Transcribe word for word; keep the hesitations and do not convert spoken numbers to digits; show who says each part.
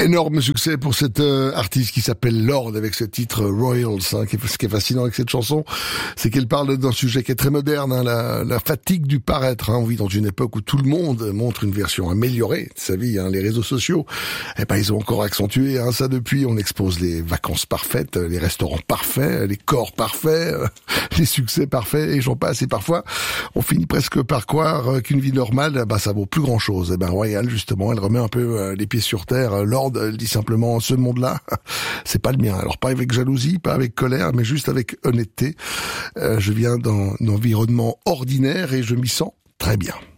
Speaker 1: Énorme succès pour cet euh, artiste qui s'appelle Lorde avec ce titre euh, Royals. Hein, qui est, ce qui est fascinant avec cette chanson, c'est qu'elle parle d'un sujet qui est très moderne, hein, la, la fatigue du paraître. Hein. On vit dans une époque où tout le monde montre une version améliorée de sa vie. Hein. Les réseaux sociaux, eh ben, ils ont encore accentué hein, ça depuis. On expose les vacances parfaites, les restaurants parfaits, les corps parfaits, euh, les succès parfaits, et j'en passe. Et parfois, on finit presque par croire euh, qu'une vie normale, bah, ça vaut plus grand-chose. Eh ben, Royal, justement, elle remet un peu euh, les pieds sur terre. Lorde, elle dit simplement, ce monde-là, c'est pas le mien. Alors pas avec jalousie, pas avec colère, mais juste avec honnêteté. Euh, je viens d'un environnement ordinaire et je m'y sens très bien.